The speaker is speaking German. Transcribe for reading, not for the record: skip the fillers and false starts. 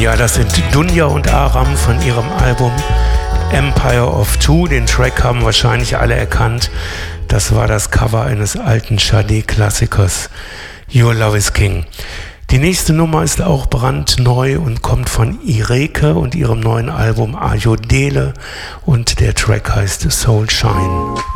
Ja, das sind Dunja und Aram von ihrem Album Empire of Two. Den Track haben wahrscheinlich alle erkannt. Das war das Cover eines alten Sade-Klassikers Your Love is King. Die nächste Nummer ist auch brandneu und kommt von Ireke und ihrem neuen Album Ayodele und der Track heißt Soul Shine.